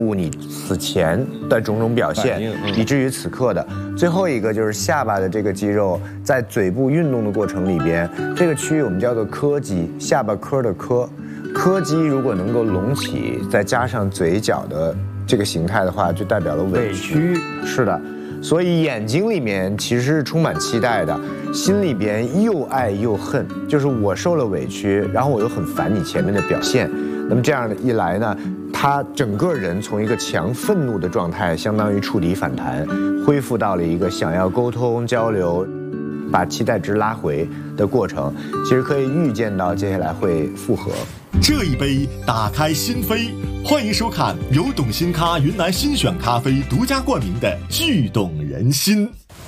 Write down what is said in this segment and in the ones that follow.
你此前的种种表现，以至于此刻的。最后一个就是下巴的这个肌肉，在嘴部运动的过程里边，这个区域我们叫做颏肌，下巴颏的颏。颏肌如果能够隆起，再加上嘴角的这个形态的话，就代表了委屈。是的，所以眼睛里面其实是充满期待的，心里边又爱又恨，就是我受了委屈，然后我又很烦你前面的表现。那么这样一来呢，他整个人从一个强愤怒的状态，相当于触底反弹，恢复到了一个想要沟通交流，把期待值拉回的过程。其实可以预见到接下来会复合。 这一杯打开心扉，欢迎收看由董新咖云南新选咖啡独家冠名的《剧动人心》。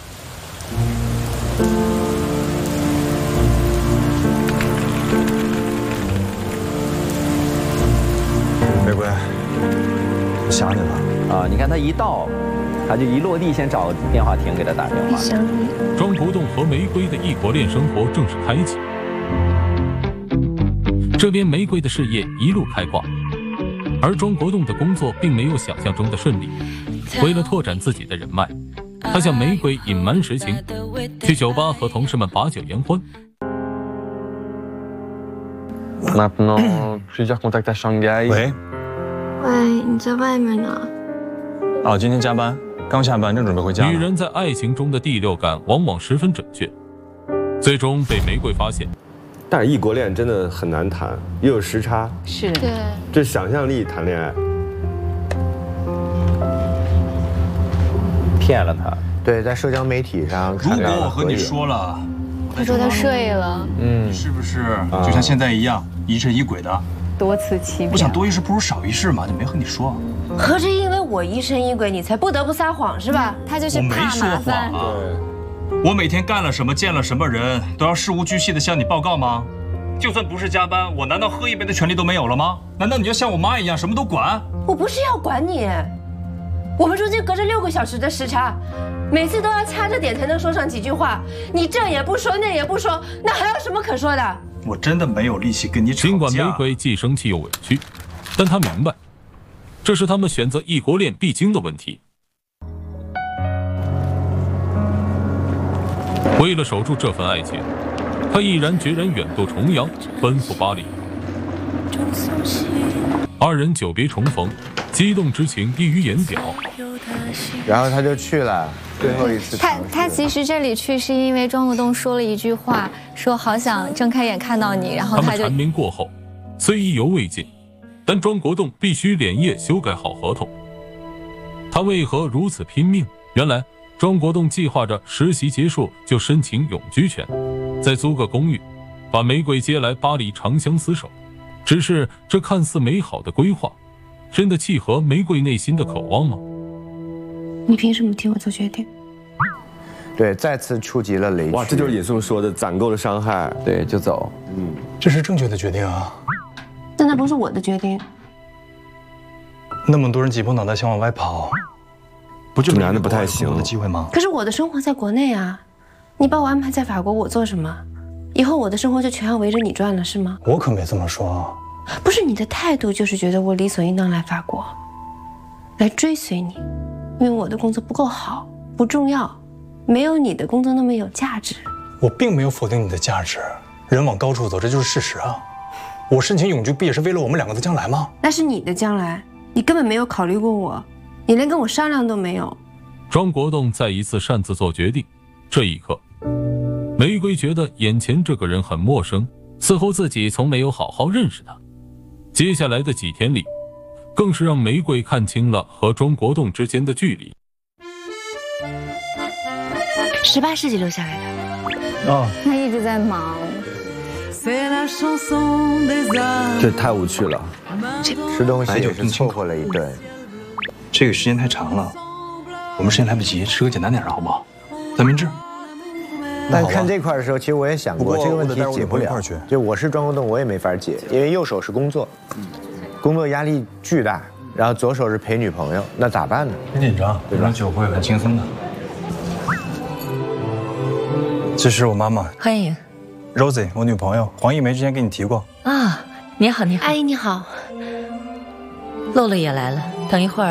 玫瑰，我想你了啊！你看他一到，他就一落地先找电话亭给他打电话。 想你。 庄国栋和玫瑰的异国恋生活正式开启。这边玫瑰的事业一路开挂，而庄国栋的工作并没有想象中的顺利。为了拓展自己的人脉，他向玫瑰隐瞒实情，去酒吧和同事们把酒言欢。 Maintenant, plusieurs contacts à Shanghai. 喂， 你在外面呢？ 哦，今天加班，刚下班正准备回家。 女人在爱情中的第六感往往十分准确，最终被玫瑰发现。 但是异国恋真的很难谈，又有时差， 是对， 这想象力谈恋爱， 骗了他。 对，在社交媒体上看到了合影。 如果我和你说了， 他说他睡了， 是不是就像现在一样疑神疑鬼的？ 多此其妙。 不想多一事不如少一事嘛，就没和你说。 合着因为我疑神疑鬼，你才不得不撒谎是吧？ 他就是我没说谎啊。我每天干了什么，见了什么人，都要事无巨细的向你报告吗？就算不是加班，我难道喝一杯的权利都没有了吗？难道你要像我妈一样什么都管？ 我不是要管你，我们中间隔着6个小时的时差，每次都要掐着点才能说上几句话。你这也不说，那也不说，那还有什么可说的？ 我真的没有力气跟你吵架。 尽管玫瑰既生气又委屈，但她明白，这是他们选择异国恋必经的问题。为了守住这份爱情，他毅然决然远渡重洋，奔赴巴黎。二人久别重逢，激动之情溢于言表。 然后他就去了最后一次。 他其实这里去是因为庄国栋说了一句话，说好想睁开眼看到你，然后他就。 他们缠绵过后，虽意犹未尽，但庄国栋必须连夜修改好合同。他为何如此拼命？原来庄国栋计划着实习结束就申请永居权，再租个公寓，把玫瑰接来巴黎长相厮守。只是这看似美好的规划，真的契合玫瑰内心的渴望吗？ 你凭什么替我做决定？ 对，再次触及了雷区。 哇，这就是野松说的攒够了伤害。 对，就走。 这是正确的决定啊。 但那不是我的决定。 那么多人挤破脑袋想往外跑，不就男的不太行的机会吗？ 可是我的生活在国内啊，你把我安排在法国，我做什么？以后我的生活就全要围着你转了，是吗？ 我可没这么说。 不是，你的态度就是觉得我理所应当来法国，来追随你，因为我的工作不够好，不重要，没有你的工作那么有价值。 我并没有否定你的价值，人往高处走，这就是事实啊。我申请永居不也是为了我们两个的将来吗？ 那是你的将来，你根本没有考虑过我，你连跟我商量都没有。 庄国栋再一次擅自做决定，这一刻，玫瑰觉得眼前这个人很陌生，似乎自己从没有好好认识他。接下来的几天里，更是让玫瑰看清了和庄国栋之间的距离。 18世纪留下来的。 哦， 他一直在忙。 这太无趣了。 吃东西也是凑合了一顿。 这个时间太长了，我们时间来不及，吃个简单点的好不好？三明治。 但看这块的时候，其实我也想过这个问题解不了。就我是庄国栋，我也没法解，因为右手是工作，工作压力巨大，然后左手是陪女朋友，那咋办呢？ 别紧张， 对吧？酒会很轻松的。 这是我妈妈， 欢迎 Rosie， 我女朋友。黄一梅之前跟你提过啊。你好，你好， 阿姨你好。 露露也来了，等一会儿